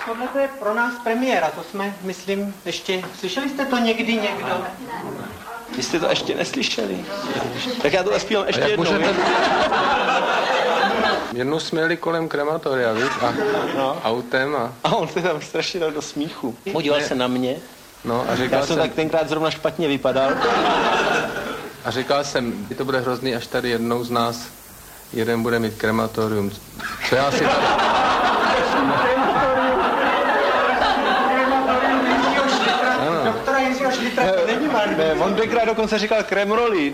Tohle to je pro nás premiéra, to jsme, myslím, ještě... Slyšeli jste to někdy někdo? Vy jste to ještě neslyšeli? Tak já to zaspívám ještě jednou. Jednou jsme jeli kolem krematoria, víš, autem A on se tam strašně dal do smíchu. Podíval se na mě. No a říkal Já jsem tak tenkrát zrovna špatně vypadal. A říkal jsem, to bude hrozný, až tady jednou z nás jeden bude mít krematorium. Co já si tady... Doktora Jiřího Šlitra, to není marný. Ne, on tenkrát dokonce říkal kremrolí.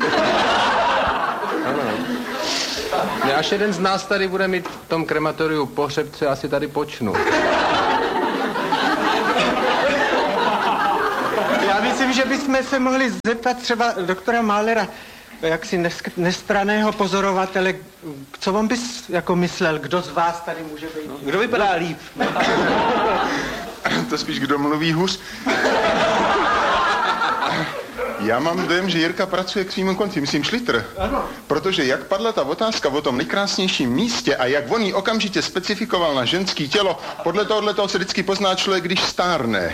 Ne, až jeden z nás tady bude mít v tom krematoriu pohřeb, co já si tady počnu. Já myslím, že bychom se mohli zeptat třeba doktora Mahlera, jaksi nestranného pozorovatele, co on bys jako myslel, kdo z vás tady může být? Kdo vypadá líp? To spíš kdo mluví hůř. Já mám dojem, že Jirka pracuje k svým konci, myslím Šlitr. Ano. Protože jak padla ta otázka o tom nejkrásnějším místě a jak on ji okamžitě specifikoval na ženský tělo, podle tohoto se vždycky pozná člověk, když stárne.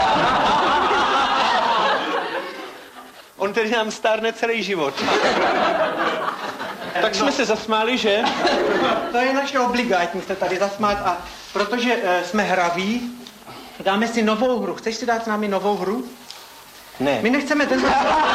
On tedy nám stárne celý život. Tak jsme se zasmáli, že? To je naše obligátní se tady zasmát a protože jsme hraví, dáme si novou hru. Chceš si dát s námi novou hru? Ne. My nechceme ten...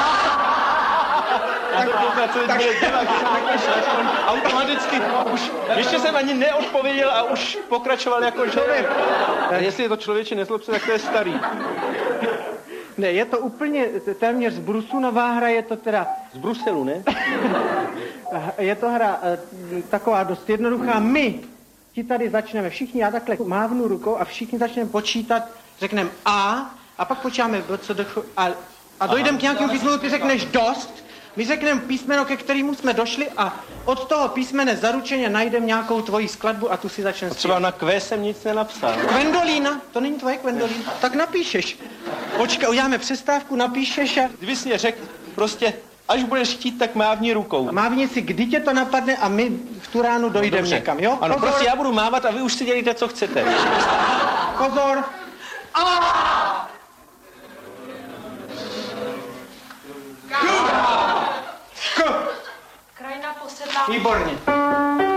Automaticky už, ještě jsem ani neodpověděl a už pokračoval jako člověk. Jestli je to člověče, nezlob se, tak to je starý. Ne, je to úplně téměř z Brusu nová hra, je to teda... Z Bruselu, ne? Je to hra taková dost jednoduchá. My ti tady začneme všichni, já takhle mávnu rukou a všichni začneme počítat, řekneme a pak počítáme a dojdeme k nějakému písmenu, ty řekneš dost, my řekneme písmeno, ke kterému jsme došli a od toho písmene zaručeně najdeme nějakou tvoji skladbu a tu si začneme zpívat. Třeba na Q jsem nic nenapsal. Kvendolína, to není tvoje Kvendolína, tak napíšeš. Počkej, uděláme přestávku, napíšeš a... Kdyby jsi mě řekl, prostě, až budeš chtít, tak mávni rukou. A mávni si, kdy tě to napadne a my v tu ránu dojdeme někam, jo? Ano, Pozor. prostě já budu mávat a vy už si dělíte, co chcete. Pozor. Krajina posedlá. Výborně.